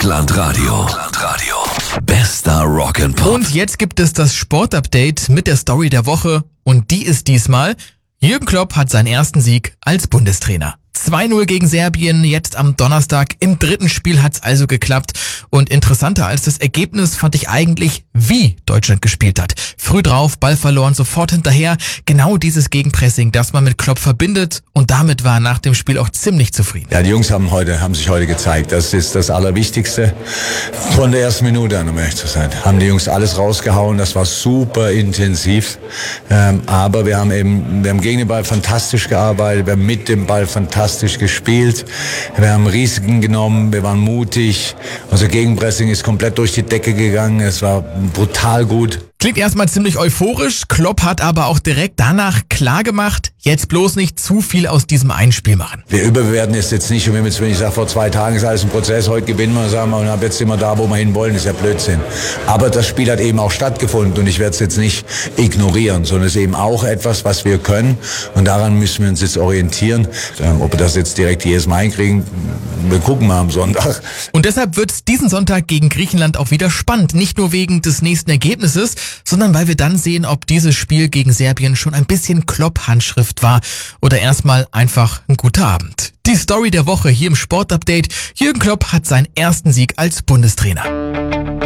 Rockland Radio. Bester Rock'n'Pop. Und jetzt gibt es das Sportupdate mit der Story der Woche. Und die ist diesmal: Jürgen Klopp hat seinen ersten Sieg als Bundestrainer. 2-0 gegen Serbien, jetzt am Donnerstag. Im dritten Spiel hat's also geklappt. Und interessanter als das Ergebnis fand ich eigentlich, wie Deutschland gespielt hat. Früh drauf, Ball verloren, sofort hinterher. Genau dieses Gegenpressing, das man mit Klopp verbindet. Und damit war er nach dem Spiel auch ziemlich zufrieden. Ja, die Jungs haben sich heute gezeigt. Das ist das Allerwichtigste. Von der ersten Minute an, um ehrlich zu sein, haben die Jungs alles rausgehauen. Das war super intensiv. Aber wir haben gegen den Ball fantastisch gearbeitet. Wir haben mit dem Ball fantastisch gespielt. Wir haben Risiken genommen. Wir waren mutig. Unser Gegenpressing ist komplett durch die Decke gegangen. Es war brutal gut. Klingt erstmal ziemlich euphorisch. Klopp hat aber auch direkt danach klar gemacht, jetzt bloß nicht zu viel aus diesem einen Spiel machen. Wir überbewerten es jetzt nicht. Und wenn ich sage, vor 2 Tagen ist alles ein Prozess, heute gewinnen wir, sagen wir, und ab jetzt sind wir da, wo wir hin wollen, ist ja Blödsinn. Aber das Spiel hat eben auch stattgefunden und ich werde es jetzt nicht ignorieren, sondern es ist eben auch etwas, was wir können und daran müssen wir uns jetzt orientieren. Ob wir das jetzt direkt jedes Mal hinkriegen, wir gucken mal am Sonntag. Und deshalb wird es diesen Sonntag gegen Griechenland auch wieder spannend. Nicht nur wegen des nächsten Ergebnisses, sondern weil wir dann sehen, ob dieses Spiel gegen Serbien schon ein bisschen Klopp-Handschrift war oder erstmal einfach ein guter Abend. Die Story der Woche hier im Sportupdate: Jürgen Klopp hat seinen ersten Sieg als Bundestrainer.